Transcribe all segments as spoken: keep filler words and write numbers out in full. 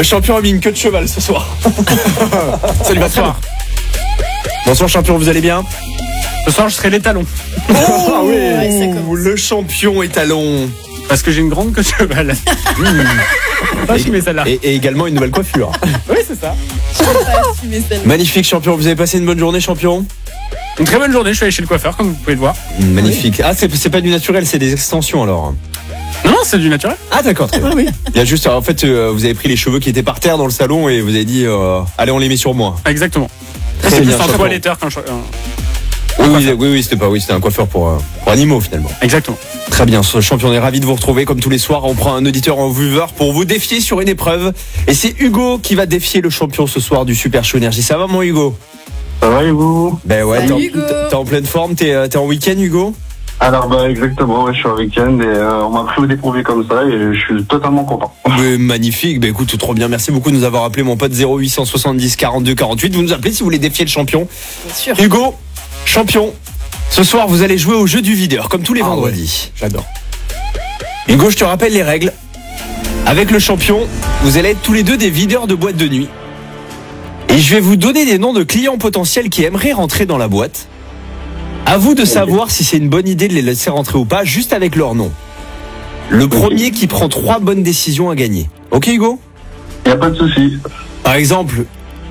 Le champion a mis une queue de cheval ce soir. Salut, bonsoir. Bonsoir champion, vous allez bien? Ce soir, je serai l'étalon. Oh, ah oui, ouais, ça commence. le champion étalon. Parce que j'ai une grande queue de cheval. Mmh. Pas assumer celle-là. Et, et également une nouvelle coiffure. Oui, c'est ça. Je peux pas assumer celle-là. Magnifique champion, vous avez passé une bonne journée champion? Une très bonne journée, je suis allé chez le coiffeur, comme vous pouvez le voir. Magnifique. Ah, c'est, c'est pas du naturel, c'est des extensions alors. Non, non, c'est du naturel. Ah d'accord, très bien. Oui. Il y a juste, en fait, euh, vous avez pris les cheveux qui étaient par terre dans le salon et vous avez dit, euh, allez, on les met sur moi. Exactement. Très C'est bien, un champion. toiletteur quand je... euh, Oui, oui, oui, oui, c'était pas, oui, c'était un coiffeur pour, euh, pour animaux finalement. Exactement. Très bien, ce champion, on est ravi de vous retrouver comme tous les soirs. On prend un auditeur en viewer pour vous défier sur une épreuve. Et c'est Hugo qui va défier le champion ce soir du Super Show Énergie. Ça va mon Hugo? Ça va et vous? Ben ouais, Salut, t'es en, Hugo. t'es en pleine forme, t'es, euh, t'es en week-end Hugo? Alors bah exactement, ouais, je suis en week-end et euh, on m'a pris au dépourvu comme ça et je suis totalement content. Ben, magnifique, ben écoute, trop bien. Merci beaucoup de nous avoir appelé mon pote zéro huit cent soixante-dix quarante-deux quarante-huit. Vous nous appelez si vous voulez défier le champion. Bien sûr. Hugo, champion, ce soir vous allez jouer au jeu du videur comme tous les Ah vendredis. ouais, j'adore. Hugo, je te rappelle les règles. Avec le champion, vous allez être tous les deux des videurs de boîte de nuit. Et je vais vous donner des noms de clients potentiels qui aimeraient rentrer dans la boîte. À vous de savoir si c'est une bonne idée de les laisser rentrer ou pas, juste avec leur nom. Le premier qui prend trois bonnes décisions à gagner. Ok Hugo? Y a pas de souci. Par exemple,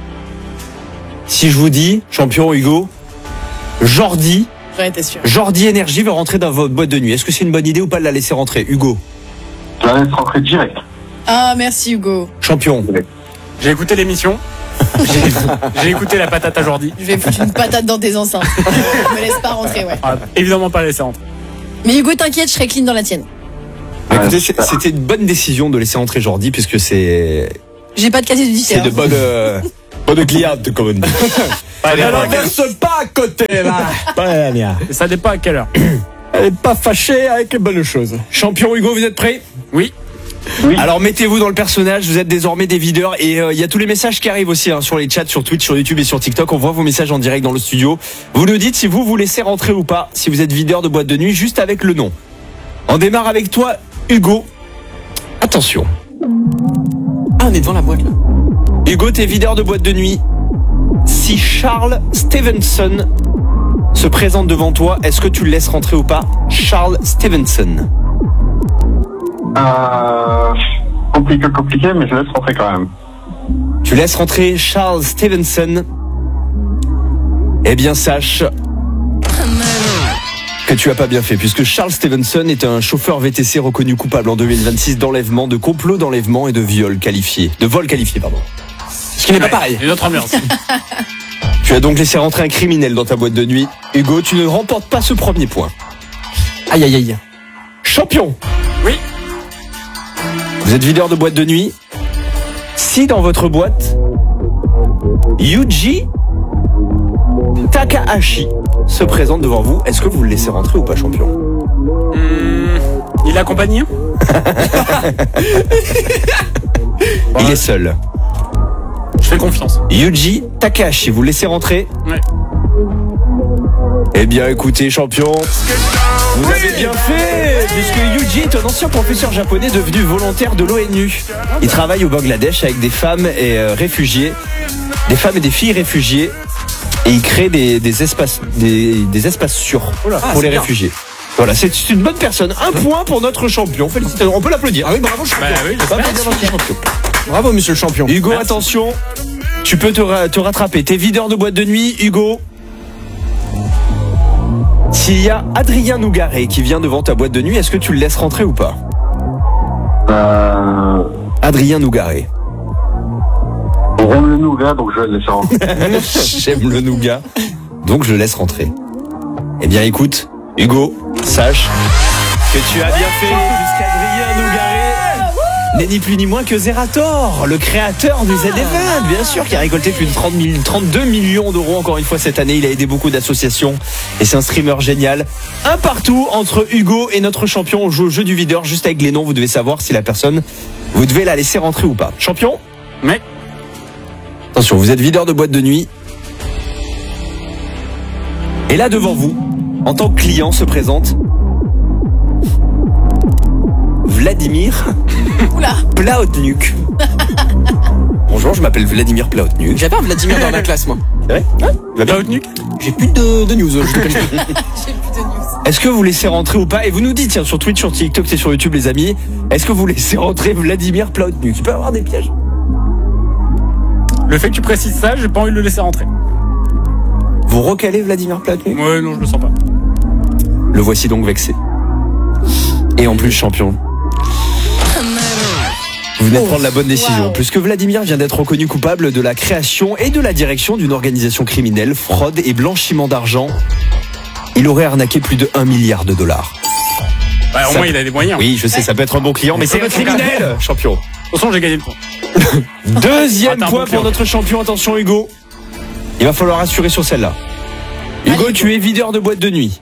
si je vous dis, champion Hugo, Jordi, J'en étais sûr. Jordi Énergie veut rentrer dans votre boîte de nuit. Est-ce que c'est une bonne idée ou pas de la laisser rentrer? Hugo, Je la laisse rentrer direct. Ah, merci Hugo. champion. J'ai écouté l'émission. J'ai, j'ai écouté la patate à Jordi. Je vais foutre une patate dans tes enceintes. Me laisse pas rentrer, ouais. Ah, évidemment pas la laisser rentrer. Mais Hugo, t'inquiète, je serai clean dans la tienne. Bah, écoutez, Ouais, c'est- super. c'était une bonne décision de laisser rentrer Jordi puisque c'est J'ai pas de casier c'est judiciaire. de bonnes euh, bonnes clientes comme on dit. Pas Elle à quelle- renverse pas à côté là. Pas la mienne. Ça dépend à quelle heure. Elle est pas fâchée avec les bonnes choses. Champion Hugo, vous êtes prêts? Oui. Oui. Alors mettez-vous dans le personnage, vous êtes désormais des videurs et il euh, y a tous les messages qui arrivent aussi hein, sur les chats, sur Twitch, sur YouTube et sur TikTok. On voit vos messages en direct dans le studio. Vous nous dites si vous vous laissez rentrer ou pas, si vous êtes videur de boîte de nuit, juste avec le nom. On démarre avec toi, Hugo. Attention. Ah, on est devant la boîte là. Hugo, t'es videur de boîte de nuit. Si Charles Stevenson se présente devant toi, est-ce que tu le laisses rentrer ou pas? Charles Stevenson. Euh, compliqué, compliqué, mais je laisse rentrer quand même. Tu laisses rentrer Charles Stevenson. Eh bien, sache que tu as pas bien fait, puisque Charles Stevenson est un chauffeur V T C reconnu coupable en deux mille vingt-six d'enlèvement, de complot d'enlèvement et de viol qualifié. De vol qualifié, pardon. Ce qui n'est pas Ouais, pareil. Une autre ambiance. Tu as donc laissé rentrer un criminel dans ta boîte de nuit. Hugo, tu ne remportes pas ce premier point. Aïe, aïe, aïe. Champion. Oui. Vous êtes videur de boîte de nuit. Si dans votre boîte, Yuji Takahashi se présente devant vous, est-ce que vous le laissez rentrer ou pas, champion? Hum, il est accompagné. Il est seul. Je fais confiance. Yuji Takahashi, vous le laissez rentrer? Ouais. Eh bien, écoutez, champion, vous avez bien fait, puisque Yuji est un ancien professeur japonais devenu volontaire de l'ONU. Il travaille au Bangladesh avec des femmes et euh, réfugiés, des femmes et des filles réfugiées, et il crée des, des espaces, des, des espaces sûrs Oula. Ah, pour c'est les bien. réfugiés. Voilà, c'est c'est une bonne personne. Un point pour notre champion. Félicitations. On peut l'applaudir. Ah oui, bravo, champion. Bah oui, j'espère. Bravo, notre champion. Bravo, monsieur le champion. Hugo, Merci. attention. Tu peux te, ra- te rattraper. T'es videur de boîte de nuit, Hugo. S'il y a Adrien Nougaret qui vient devant ta boîte de nuit, est-ce que tu le laisses rentrer ou pas? Euh, Adrien Nougaret. j'aime le nougat, donc je vais le laisser rentrer. J'aime le nougat, donc je le laisse rentrer. Eh bien, écoute, Hugo, sache que tu as bien fait puisqu'Adrien Nougaret n'est ni plus ni moins que Zerator, le créateur du Z Event, bien sûr, qui a récolté plus de trente mille, trente-deux millions d'euros encore une fois cette année. Il a aidé beaucoup d'associations et c'est un streamer génial. Un partout entre Hugo et notre champion. On joue au jeu du videur juste avec les noms. Vous devez savoir si la personne, vous devez la laisser rentrer ou pas. Champion? Mais Attention, vous êtes videur de boîte de nuit. Et là, devant vous, en tant que client, se présente Vladimir Oula. Plaotniuk. Bonjour, je m'appelle Vladimir Plautniuk. J'avais un Vladimir dans ma classe, moi. C'est vrai? Ouais. Il va bien? Plautniuk. J'ai plus de, de news. Je te cache pas. J'ai plus de news. Est-ce que vous laissez rentrer ou pas? Et vous nous dites, tiens, sur Twitch, sur TikTok et sur YouTube, les amis, est-ce que vous laissez rentrer Vladimir Plautniuk? Il peut y avoir des pièges. Le fait que tu précises ça, j'ai pas envie de le laisser rentrer. Vous recalez Vladimir Plautniuk? Ouais, non, je le sens pas. Le voici donc vexé. Et en plus champion. Vous venez de prendre la bonne décision, Wow. puisque Vladimir vient d'être reconnu coupable de la création et de la direction d'une organisation criminelle, fraude et blanchiment d'argent. Il aurait arnaqué plus de un milliard de dollars. Bah, au Ça- moins, il a des moyens. Oui, je sais, ça peut être un bon client, mais c'est un criminel, champion. De toute façon, j'ai gagné le point. Deuxième Attends, point bon pour client. notre champion. Attention, Hugo. Il va falloir assurer sur celle-là. Hugo, Allez, tu es videur de boîte de nuit.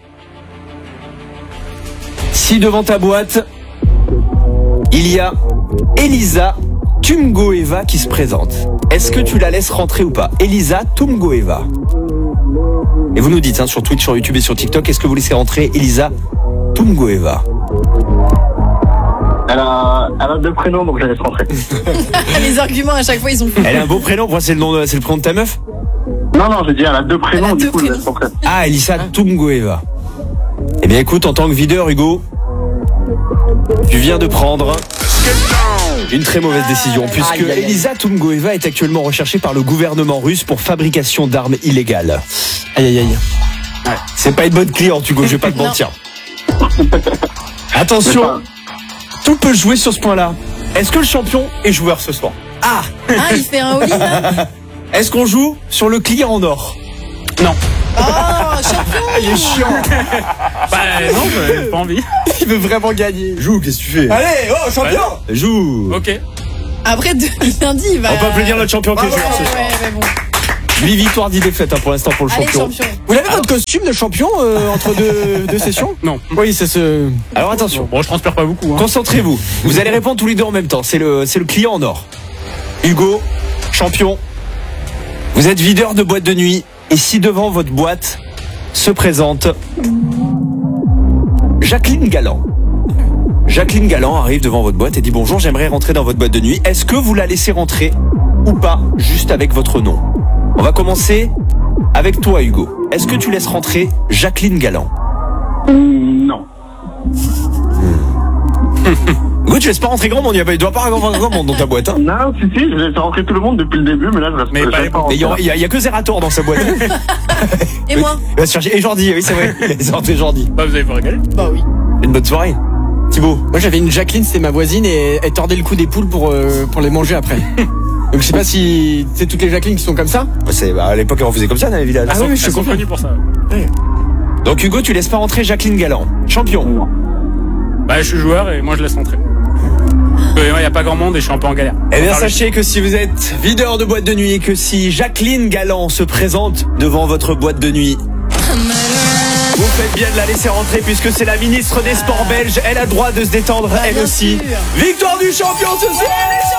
Si devant ta boîte, il y a Elisa Tumgoeva qui se présente, est-ce que tu la laisses rentrer ou pas? Elisa Tumgoeva. Et vous nous dites hein, sur Twitch, sur YouTube et sur TikTok, est-ce que vous laissez rentrer Elisa Tumgoeva? Elle a, elle a deux prénoms, donc je la laisse rentrer. Les arguments à chaque fois, ils sont fous. Elle a un beau prénom. Moi, c'est le nom, de- c'est le prénom de ta meuf? Non, non, j'ai dit, elle a deux prénoms, Elle a du deux coup, je la prénoms. laisse rentrer. Ah, Elisa Tumgoeva. Eh bien, écoute, en tant que videur, Hugo, tu viens de prendre une très mauvaise décision, puisque Aïe, aïe, aïe. Elisa Tumgoeva est actuellement recherchée par le gouvernement russe pour fabrication d'armes illégales. Aïe, aïe, aïe. C'est pas une bonne cliente, Hugo, je vais pas te Non. mentir. Attention, tout peut jouer sur ce point-là. Est-ce que le champion est joueur ce soir? Ah, Ah, il fait un all-in là. est-ce qu'on joue sur le client en or? Non. Oh, champion. Il est chiant. Bah, non, j'ai pas envie. Il veut vraiment gagner. Joue, qu'est-ce que tu fais? Allez, oh, champion. Joue. Ok. Après deux lundi, il va. On peut applaudir notre champion qui est Ouais, joueur ce soir. ouais, mais bon. huit victoires, dix défaites hein, pour l'instant pour le Allez, champion. champion. Vous l'avez votre costume de champion euh, entre deux, deux sessions? Non. Oui, c'est ce. Alors attention, Bon, je transpire pas beaucoup. Hein. concentrez-vous. Vous allez répondre tous les deux en même temps. C'est le, c'est le client en or. Hugo, champion. Vous êtes videur de boîte de nuit. Et si devant votre boîte se présente Jacqueline Galland. Jacqueline Galland arrive devant votre boîte et dit bonjour, j'aimerais rentrer dans votre boîte de nuit. Est-ce que vous la laissez rentrer ou pas, juste avec votre nom? On va commencer avec toi, Hugo. Est-ce que tu laisses rentrer Jacqueline Galland? Non. Hugo, tu laisses pas rentrer grand monde, il ne doit pas y avoir grand monde dans ta boîte. Hein. Non, si, si, je laisse rentrer tout le monde depuis le début, mais là, je laisse Mais je pas laisse les- pas Mais il y, rentrer. aura- il y a, il y a que Zerator dans sa boîte. Et moi? Il va se chercher. Et Jordi, oui, c'est vrai. Il laisse rentrer Jordi. Bah, vous avez pas régalé. Bah oui. Une bonne soirée. Thibaut. Moi, j'avais une Jacqueline, c'était ma voisine, et elle tordait le cou des poules pour, euh, pour les manger après. Donc, je sais pas si c'est toutes les Jacqueline qui sont comme ça. C'est, bah, à l'époque, on faisait comme ça dans les villages. Ah oui, oui, je suis Elles sont content. connues pour ça. Donc, Hugo, tu laisses pas rentrer Jacqueline Galland. Champion. Non. Bah, je suis joueur et moi, je laisse rentrer. Parce que moi, y a pas grand monde et je suis un peu en galère. Eh bien, Faut faire le- sachez que si vous êtes videur de boîte de nuit et que si Jacqueline Galland se présente devant votre boîte de nuit, vous faites bien de la laisser rentrer puisque c'est la ministre des Sports belges. Elle a le droit de se détendre, Bah, elle bien aussi. sûr. Victoire du champion ce soir, les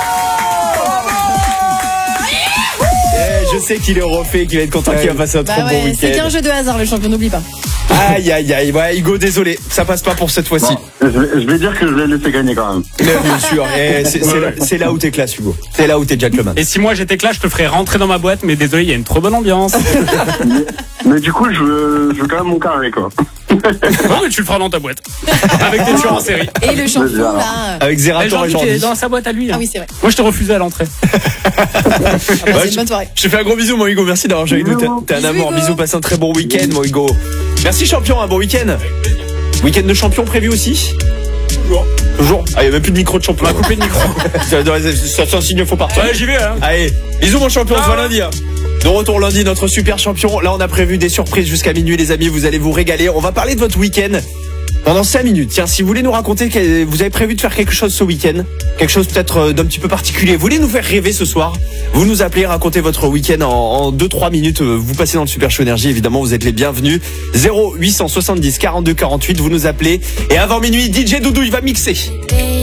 champions! Eh, je sais qu'il est refait, qu'il va être content, qu'il va passer un trop Bah bon ouais, c'est qu'un week-end. jeu de hasard, le champion, n'oublie pas. Aïe, aïe, aïe. Ouais, Hugo, désolé, ça passe pas pour cette fois-ci. Bon, je, vais, je vais dire que je l'ai laissé gagner quand même. Mais bien sûr, eh, c'est c'est là, c'est là où t'es classe, Hugo. C'est là où t'es gentleman. Et si moi j'étais là, je te ferais rentrer dans ma boîte, mais désolé, il y a une trop bonne ambiance. Mais du coup, je veux, je veux quand même mon carré, quoi. Non, mais tu le feras dans ta boîte. Avec des tueurs en série. Et le champion, Vas-y, alors. là. Avec Mais Zerator genre, et t'es Jordi. dans sa boîte à lui. hein. Ah oui, c'est vrai. Moi, je te refusais à l'entrée. Ah bah, Ouais, c'est je- une bonne soirée. Je te fais un gros bisou, mon Hugo. Merci d'avoir joué avec nous. Bisous. T'es un Bisous, amour. Hugo. Bisous, passe un très bon week-end, mon Hugo. Merci, champion. Un bon week-end. Week-end de champion prévu aussi? Toujours. Toujours. Ah, il n'y a même plus de micro de champion. On m'a coupé le micro. Ça, ça, c'est un signe, faut partir. Ouais, j'y vais. Hein. Allez, bisous, mon champion. On se voit lundi. hein. De retour lundi, notre super champion. Là, on a prévu des surprises jusqu'à minuit, les amis. Vous allez vous régaler. On va parler de votre week-end pendant cinq minutes. Tiens, si vous voulez nous raconter que vous avez prévu de faire quelque chose ce week-end, quelque chose peut-être euh, d'un petit peu particulier, vous voulez nous faire rêver ce soir, vous nous appelez, racontez votre week-end en, en deux trois minutes. euh, Vous passez dans le Super Show Énergie, évidemment, vous êtes les bienvenus. zéro huit cent soixante-dix quarante-deux quarante-huit, vous nous appelez. Et avant minuit, D J Doudou, il va mixer.